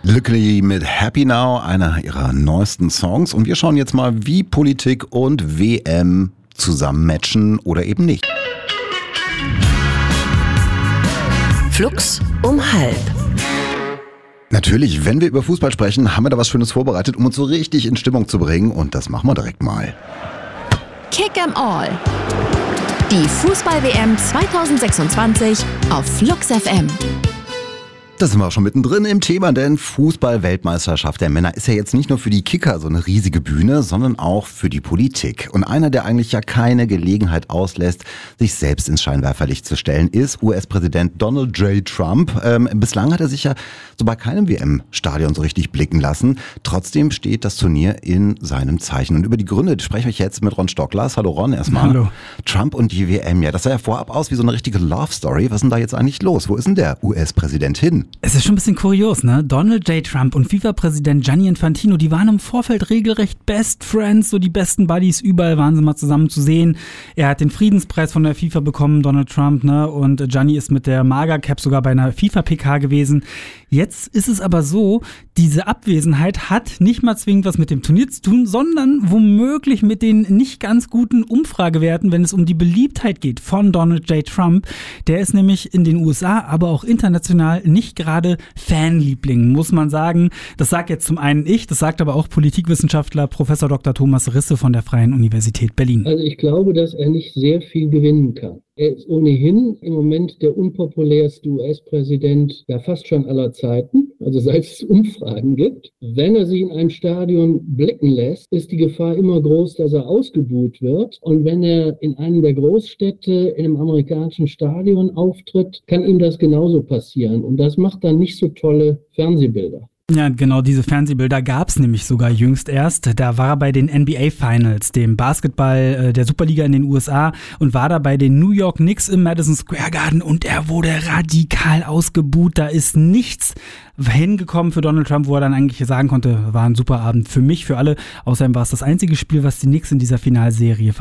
Lückeli mit Happy Now, einer ihrer neuesten Songs. Und wir schauen jetzt mal, wie Politik und WM zusammen matchen oder eben nicht. Flux um 12:30. Natürlich, wenn wir über Fußball sprechen, haben wir da was Schönes vorbereitet, um uns so richtig in Stimmung zu bringen. Und das machen wir direkt mal. Kick 'em All. Die Fußball-WM 2026 auf Flux FM. Da sind wir auch schon mittendrin im Thema, denn Fußball-Weltmeisterschaft der Männer ist ja jetzt nicht nur für die Kicker so eine riesige Bühne, sondern auch für die Politik. Und einer, der eigentlich ja keine Gelegenheit auslässt, sich selbst ins Scheinwerferlicht zu stellen, ist US-Präsident Donald J. Trump. Bislang hat er sich ja so bei keinem WM-Stadion so richtig blicken lassen. Trotzdem steht das Turnier in seinem Zeichen. Und über die Gründe spreche ich jetzt mit Ron Stocklas. Hallo Ron, erstmal. Hallo. Trump und die WM, ja, das sah ja vorab aus wie so eine richtige Love-Story. Was ist denn da jetzt eigentlich los? Wo ist denn der US-Präsident hin? Es ist schon ein bisschen kurios, ne? Donald J. Trump und FIFA-Präsident Gianni Infantino, die waren im Vorfeld regelrecht Best Friends, so die besten Buddies, überall waren sie mal zusammen zu sehen. Er hat den Friedenspreis von der FIFA bekommen, Donald Trump, ne? Und Gianni ist mit der Maga-Cap sogar bei einer FIFA-PK gewesen. Jetzt ist es aber so, diese Abwesenheit hat nicht mal zwingend was mit dem Turnier zu tun, sondern womöglich mit den nicht ganz guten Umfragewerten, wenn es um die Beliebtheit geht von Donald J. Trump. Der ist nämlich in den USA, aber auch international nicht gerade Fanliebling, muss man sagen. Das sagt jetzt zum einen ich, das sagt aber auch Politikwissenschaftler Professor Dr. Thomas Risse von der Freien Universität Berlin. Also ich glaube, dass er nicht sehr viel gewinnen kann. Er ist ohnehin im Moment der unpopulärste US-Präsident ja fast schon aller Zeiten, also seit es Umfragen gibt. Wenn er sich in ein Stadion blicken lässt, ist die Gefahr immer groß, dass er ausgebuht wird. Und wenn er in einem der Großstädte in einem amerikanischen Stadion auftritt, kann ihm das genauso passieren. Und das macht dann nicht so tolle Fernsehbilder. Ja, genau, diese Fernsehbilder gab's nämlich sogar jüngst erst. Da war er bei den NBA Finals, dem Basketball der Superliga in den USA, und war da bei den New York Knicks im Madison Square Garden und er wurde radikal ausgebuht. Da ist nichts hingekommen für Donald Trump, wo er dann eigentlich sagen konnte, war ein super Abend für mich, für alle. Außerdem war es das einzige Spiel, was die Knicks in dieser Finalserie